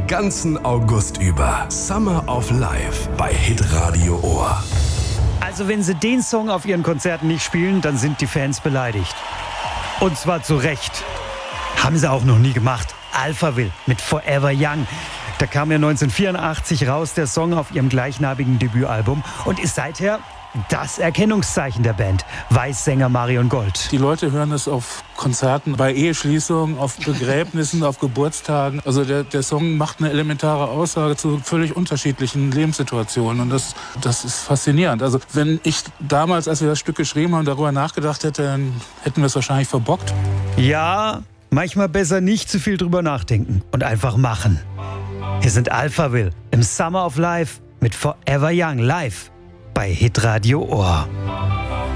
den ganzen August über. Summer of Life bei Hitradio Ohr. Also wenn sie den Song auf ihren Konzerten nicht spielen, dann sind die Fans beleidigt. Und zwar zu Recht. Haben sie auch noch nie gemacht. Alphaville mit Forever Young. Da kam ja 1984 raus, der Song auf ihrem gleichnamigen Debütalbum und ist seither das Erkennungszeichen der Band. Weiß-Sänger Marion Gold. Die Leute hören es auf Konzerten, bei Eheschließungen, auf Begräbnissen, auf Geburtstagen. Also der Song macht eine elementare Aussage zu völlig unterschiedlichen Lebenssituationen. Und das ist faszinierend. Also wenn ich damals, als wir das Stück geschrieben haben, darüber nachgedacht hätte, dann hätten wir es wahrscheinlich verbockt. Ja, manchmal besser nicht zu viel drüber nachdenken und einfach machen. Hier sind Alphaville im Summer of Life mit Forever Young live bei Hitradio Ohr.